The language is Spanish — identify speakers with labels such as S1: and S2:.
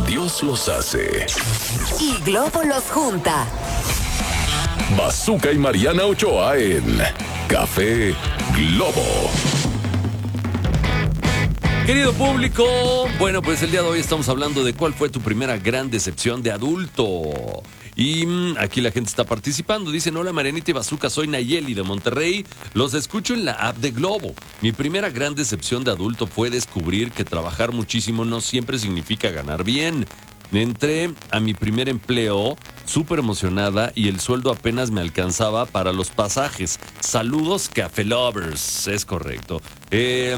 S1: Dios los hace.
S2: Y Globo los junta.
S1: Bazooka y Mariana Ochoa en Café Globo.
S3: Querido público, bueno, pues el día de hoy estamos hablando de cuál fue tu primera gran decepción de adulto. Y aquí la gente está participando. Dicen, hola Marianita y Bazooka, soy Nayeli de Monterrey. Los escucho en la app de Globo. Mi primera gran decepción de adulto fue descubrir que trabajar muchísimo no siempre significa ganar bien. Entré a mi primer empleo súper emocionada y el sueldo apenas me alcanzaba para los pasajes. Saludos, Café Lovers. Es correcto.